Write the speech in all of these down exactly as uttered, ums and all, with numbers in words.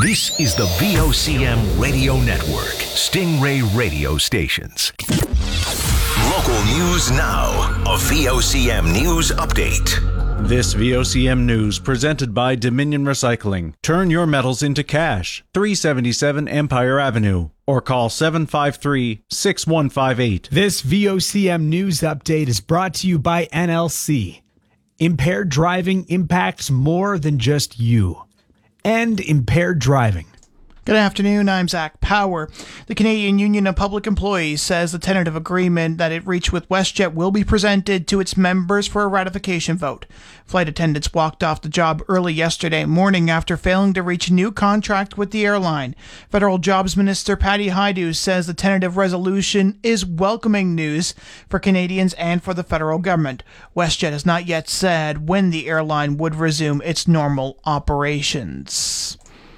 This is the V O C M Radio Network, Stingray Radio Stations. Local news now, a V O C M News Update. This V O C M News presented by Dominion Recycling. Turn your metals into cash. three seventy-seven Empire Avenue. Or call seven five three, six one five eight. This V O C M News Update is brought to you by N L C. Impaired driving impacts more than just you. End impaired driving. Good afternoon, I'm Zach Power. The Canadian Union of Public Employees says the tentative agreement that it reached with WestJet will be presented to its members for a ratification vote. Flight attendants walked off the job early yesterday morning after failing to reach a new contract with the airline. Federal Jobs Minister Patty Hajdu says the tentative resolution is welcoming news for Canadians and for the federal government. WestJet has not yet said when the airline would resume its normal operations.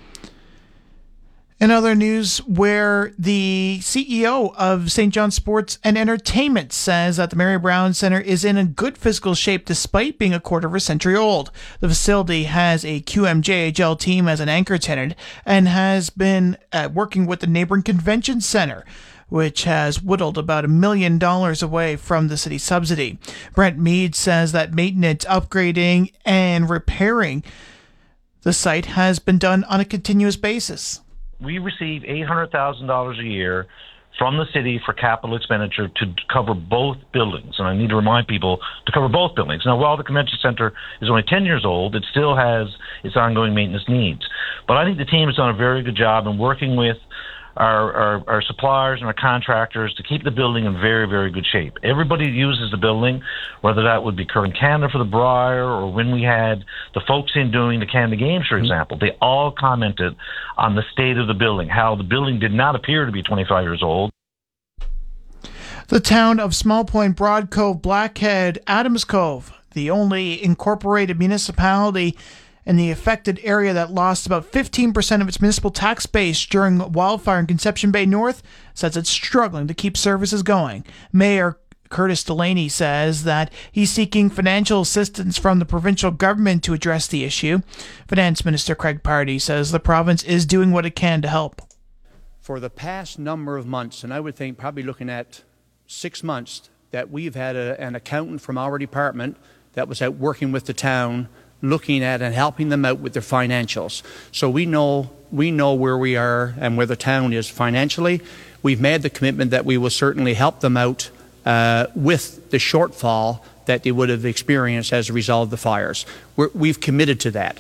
In other news, where the C E O of Saint John Sports and Entertainment says that the Mary Brown Centre is in a good physical shape despite being a quarter of a century old. The facility has a Q M J H L team as an anchor tenant and has been uh, working with the neighboring convention centre, which has whittled about a million dollars away from the city subsidy. Brent Mead says that maintenance, upgrading, and repairing the site has been done on a continuous basis. We receive eight hundred thousand dollars a year from the city for capital expenditure to cover both buildings. And I need to remind people to cover both buildings. Now, while the convention center is only ten years old, it still has its ongoing maintenance needs. But I think the team has done a very good job in working with our, our, our suppliers and our contractors to keep the building in very, very good shape. Everybody uses the building, whether that would be Current Canada for the Brier or when we had the folks in doing the Canada Games, for example, they all commented on the state of the building, how the building did not appear to be twenty-five years old. The town of Small Point, Broad Cove, Blackhead, Adams Cove, the only incorporated municipality in the affected area that lost about fifteen percent of its municipal tax base during wildfire in Conception Bay North, says it's struggling to keep services going. Mayor Curtis Delaney says that he's seeking financial assistance from the provincial government to address the issue. Finance Minister Craig Pardy says the province is doing what it can to help. For the past number of months, and I would think probably looking at six months, that we've had a, an accountant from our department that was out working with the town, looking at and helping them out with their financials. So we know we know where we are and where the town is financially. We've made the commitment that we will certainly help them out uh, with the shortfall that they would have experienced as a result of the fires. We're, we've committed to that.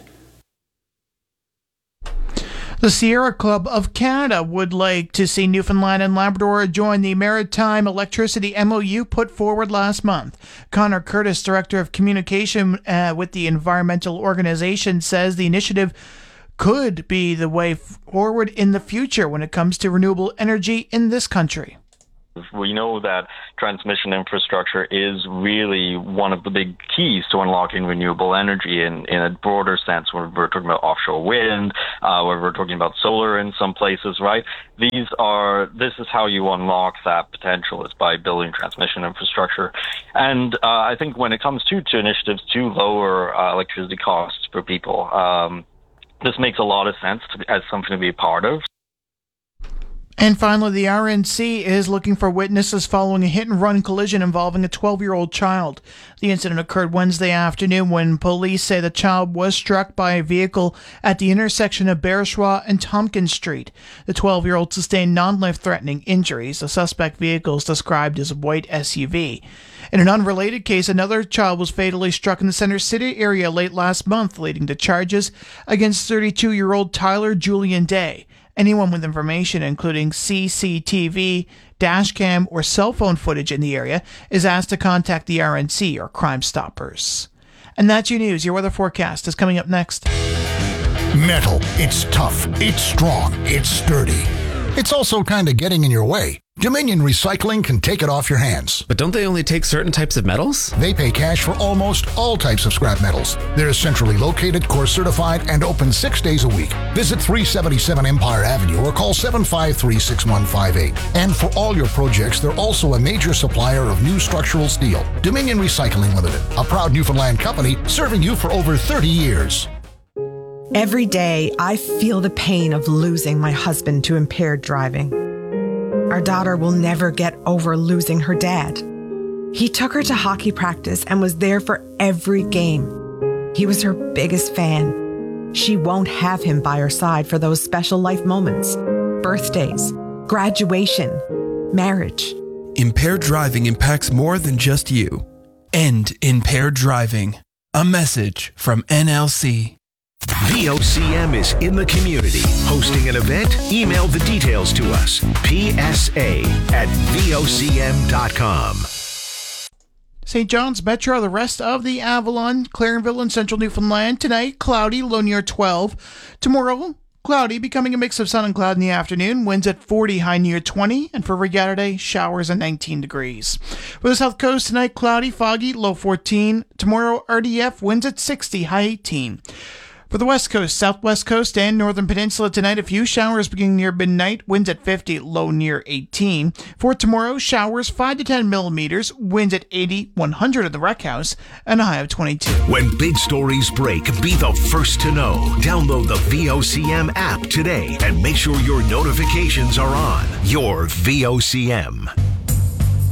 The Sierra Club of Canada would like to see Newfoundland and Labrador join the Maritime Electricity M O U put forward last month. Connor Curtis, Director of Communication uh, with the environmental organization, says the initiative could be the way forward in the future when it comes to renewable energy in this country. We know that transmission infrastructure is really one of the big keys to unlocking renewable energy in, in a broader sense, when we're talking about offshore wind, uh, when we're talking about solar in some places, right? These are, this is how you unlock that potential, is by building transmission infrastructure. And uh, I think when it comes to, to initiatives to lower uh, electricity costs for people, um, this makes a lot of sense to, as something to be a part of. And finally, the R N C is looking for witnesses following a hit-and-run collision involving a twelve-year-old child. The incident occurred Wednesday afternoon when police say the child was struck by a vehicle at the intersection of Bereshaw and Tompkins Street. The twelve-year-old sustained non-life-threatening injuries. The suspect vehicle is described as a white S U V. In an unrelated case, another child was fatally struck in the Center City area late last month, leading to charges against thirty-two-year-old Tyler Julian Day. Anyone with information, including C C T V, dashcam, or cell phone footage in the area, is asked to contact the R N C or Crime Stoppers. And that's your news. Your weather forecast is coming up next. Metal. It's tough. It's strong. It's sturdy. It's also kind of getting in your way. Dominion Recycling can take it off your hands. But don't they only take certain types of metals? They pay cash for almost all types of scrap metals. They're centrally located, core certified, and open six days a week. Visit three seventy-seven Empire Avenue or call seven five three, six one five eight. And for all your projects, they're also a major supplier of new structural steel. Dominion Recycling Limited, a proud Newfoundland company serving you for over thirty years. Every day, I feel the pain of losing my husband to impaired driving. Our daughter will never get over losing her dad. He took her to hockey practice and was there for every game. He was her biggest fan. She won't have him by her side for those special life moments, birthdays, graduation, marriage. Impaired driving impacts more than just you. End impaired driving. A message from N L C. V O C M is in the community. Hosting an event? Email the details to us. P S A at V O C M dot com. Saint John's Metro, the rest of the Avalon, Clarenville, and Central Newfoundland. Tonight, cloudy, low near twelve. Tomorrow, cloudy, becoming a mix of sun and cloud in the afternoon. Winds at forty, high near twenty. And for Regatta Day, showers at nineteen degrees. For the South Coast, tonight, cloudy, foggy, low fourteen. Tomorrow, R D F, winds at sixty, high eighteen. For the West Coast, Southwest Coast, and Northern Peninsula tonight, a few showers beginning near midnight, winds at fifty, low near eighteen. For tomorrow, showers five to ten millimeters, winds at eighty, one hundred at the Rec House, and a high of twenty-two. When big stories break, be the first to know. Download the V O C M app today and make sure your notifications are on. Your V O C M.